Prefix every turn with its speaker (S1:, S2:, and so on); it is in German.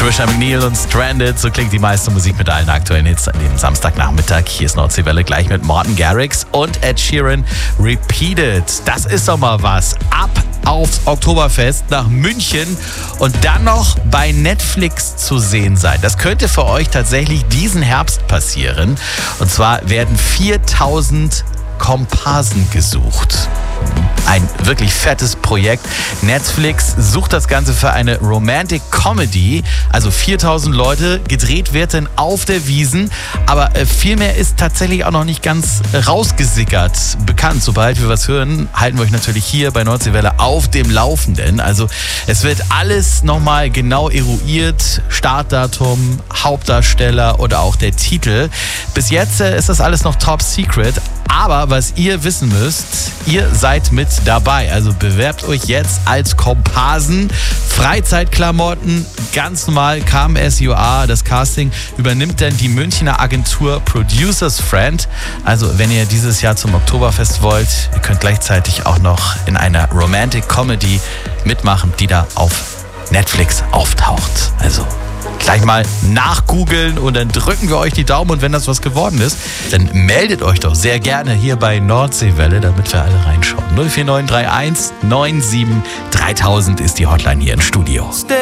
S1: Trisha McNeil und Stranded, so klingt die meiste Musik mit allen aktuellen Hits an dem Samstagnachmittag. Hier ist Nordseewelle gleich mit Martin Garrix und Ed Sheeran Repeated. Das ist doch mal was. Ab aufs Oktoberfest nach München und dann noch bei Netflix zu sehen sein. Das könnte für euch tatsächlich diesen Herbst passieren. Und zwar werden 4000 Komparsen gesucht. Ein wirklich fettes Projekt. Netflix sucht das Ganze für eine Romantic Comedy. Also 4000 Leute, gedreht wird dann auf der Wiesn. Aber viel mehr ist tatsächlich auch noch nicht ganz rausgesickert bekannt. Sobald wir was hören, halten wir euch natürlich hier bei Nordseewelle auf dem Laufenden. Also es wird alles nochmal genau eruiert. Startdatum, Hauptdarsteller oder auch der Titel. Bis jetzt ist das alles noch top secret. Aber was ihr wissen müsst, ihr seid mit dabei. Also bewerbt euch jetzt als Komparsen. Freizeitklamotten, ganz normal, KMSUA. Das Casting übernimmt dann die Münchner Agentur Producers Friend. Also wenn ihr dieses Jahr zum Oktoberfest wollt, ihr könnt gleichzeitig auch noch in einer Romantic Comedy mitmachen, die da auf Netflix auftaucht. Also gleich mal nachgoogeln und dann drücken wir euch die Daumen. Und wenn das was geworden ist, dann meldet euch doch sehr gerne hier bei Nordseewelle, damit wir alle reinschauen. 04931 97 3000 ist die Hotline hier im Studio.